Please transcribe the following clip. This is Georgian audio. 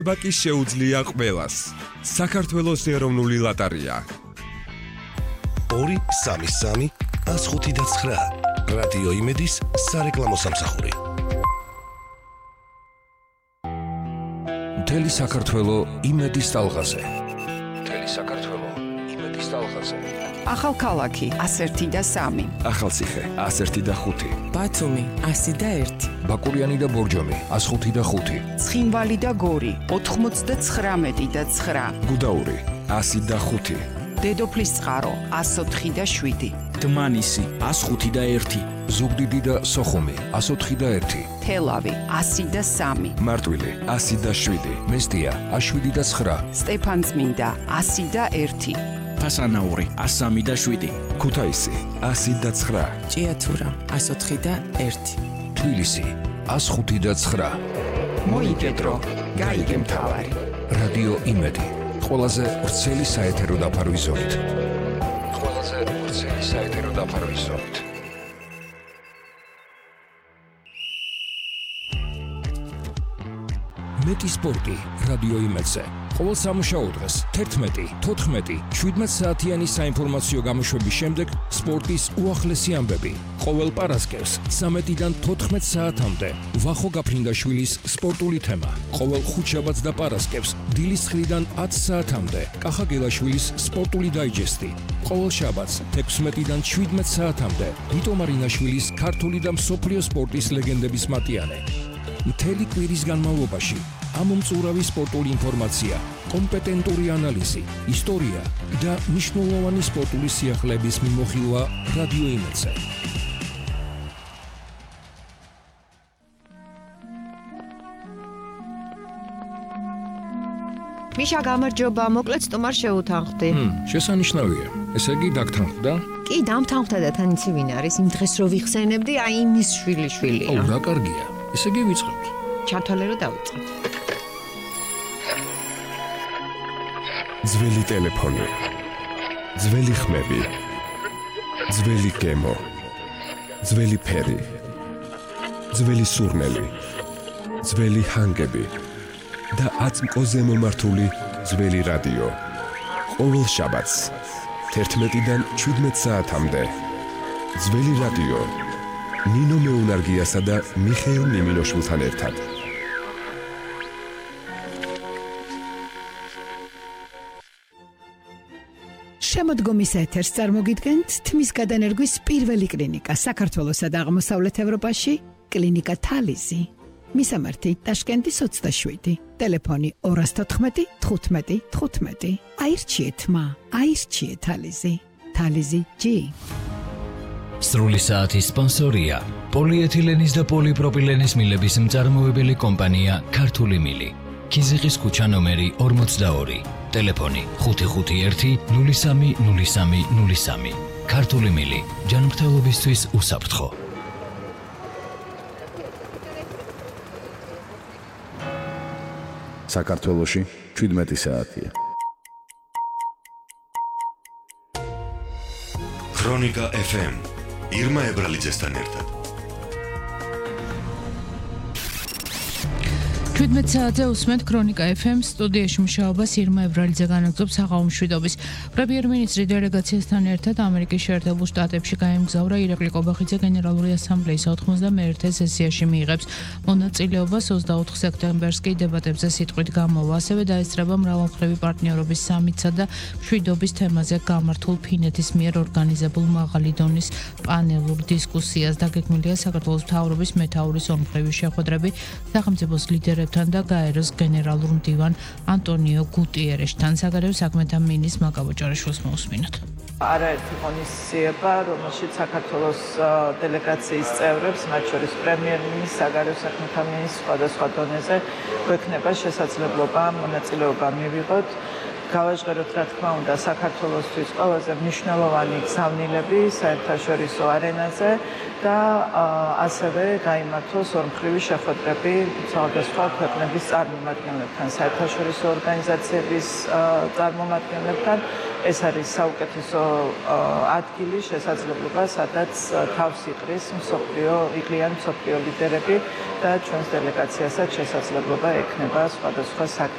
ბაკი შეუძლია ყველას. საქართველოს ეროვნული ლოტარია. 2-3-3-159 რადიო იმედის სარეკლამო სამსახური. მთელი საქართველო იმედის ტალღაზე. ახალქალაქი 101 და 3. ახალციხე 101 და 5. ბათუმი 101. ბაკურიანი და ბორჯომი 105 და 5. ცხინვალი და გორი 99 და 9. გუდაური 100 და 5. დედოფლის წყარო 104 და 7. დმანისი 105 და 1. ზუგდიდი და სოხუმი 104 და 1. თელავი 100 და 3. მარტვილი 100 და 7. მესტია 107 და 9. სტეფანწმინდა 100 და 1. ფასანაური 103 და 7. ქუთაისი 100 და 9. ჭიათურა 104 და 1. თბილისი 105 და 9. მოიგედრო, გაიგე მთავარი. რადიო იმედი. ყველაზე ვრცელი საეთერო დაფარვის ზოლით. მეტი სპორტი რადიო იმედზე. ყოველ სამუშაო დღეს 11, 14, 17 საათიანი საინფორმაციო გამოშვების შემდეგ სპორტის უახლესი ამბები. ყოველ პარასკევს 13-დან 14 საათამდე ვახო გაფრინდაშვილის სპორტული თემა. ყოველ ხუთშაბათს და პარასკევს დილის 9-დან 10 საათამდე კახა გელაშვილის სპორტული დაიჯესტი. ყოველ შაბათს 16-დან 17 საათამდე ვიტო მარინაშვილის ქართული და მსოფლიო სპორტის ლეგენდების მატიანე. მთელი კვირის განმავლობაში ამომწურავი სპორტული ინფორმაცია, კომპეტენტური ანალიზი, ისტორია და მნიშვნელოვანი სპორტული სიახლეების მიმოხილვა რადიო იმედზე. მიშა, გამარჯობა, მოკლედ სტუმარ შეუთანხმდი. შესანიშნავია. ესე იგი დაგთანხმდა? კი, დამთანხმდა და თან იცი ვინ არის, იმ დღეს რო ვიხსენებდი, აი იმის შვილიშვილია. აუ, რა კარგია. ესე იგი ვიწყებთ. ჩათვალე რომ დავიწყოთ. ძველი ტელეფონი, ძველი ხმები, ძველი გემო, ძველი ფერი, ძველი სურნელი, ძველი ჰანგები და აწმყოზე მომართული ძველი რადიო. ყოველ შაბათს 11-დან 17 საათამდე ძველი რადიო ნინო მეუნარგიასა და მიხეილ ნიმინოშვილთან ერთად. შემოდგომის ეთერს წარმოგიდგენთ თმის გადანერგვის პირველი კლინიკა საქართველოსა და აღმოსავლეთ ევროპაში, კლინიკა თალიზი. მისამართი ტაშკენტის 27, ტელეფონი 214 15 15. აირჩიეთ მა, აირჩიეთ თალიზი. თალიზი G. სრული საათის სპონსორია პოლიეთილენის და პოლიპროპილენის მილების მწარმოებელი კომპანია ქართული მილი. ქიზიყის ქუჩა ნომერი 42. ტელეფონი 551 03 03 03. ქართული მილი ჯანმრთელობისთვის უსაფრთხო. საქართველოში 17 საათია. ქრონიკა FM ირმა ებრალიძესთან ერთად. 17 საათზე უსმენთ ქრონიკა FM სტუდიაში მუშაობას ირმა ებრალიძე განაგრძობს საღამო მშვიდობის. პრემიერ-მინისტრი დელეგაციასთან ერთად ამერიკის შეერთებულ შტატებში გაემგზავრა ირაკლი კობახიძე გენერალური ასამბლეის 91 სესიაში მიიღებს მონაწილეობას 24 სექტემბერს კი დებატებზე სიტყვით გამოვა. ასევე დაესწრება მრავალმხრივი პარტნიორობის სამიტსა და მშვიდობის თემაზე გამართულ ფინეთის მიერ ორგანიზებულ მაღალი დონის პანელურ დისკუსიას. დაგეგმილია საქართველოს მთავრობის მეთაურის ორმხრივი შეხვედრები სახელმწიფოს ლიდერებთან და გაეროს გენერალურ მდივან ანტონიო გუტიერეშთან. საგარეო საქმეთა მინისტრ მაკაბო ჭორაშვილს მოусმინოთ. არაერთი ღონისძიება, რომელშიც საქართველოს დელეგაციის წევრებს, მათ შორის პრემიერ-მინისტრს, საგარეო საქმეთა მინისტრს სხვადასხვა დონეზე გვექნება შესაძლებლობა მონაწილეობა მივიღოთ. გავაჟღეროთ, რა თქმა უნდა, საქართველოსთვის ყველაზე მნიშვნელოვანი გზავნილები საერთაშორისო არენაზე და ასევე გაიმართოს ორმხრივი შეხვედრები სხვადასხვა ქვეყნების წარმომადგენლებთან, საერთაშორისო ორგანიზაციების წარმომადგენლებთან. ეს არის საუკეთესო ადგილი, შესაძლებლობა, სადაც თავს იყრის იკლიან მსოფლიო ლიდერები და ჩვენს დელეგაციასაც შესაძლებლობა ექნება სხვადასხვა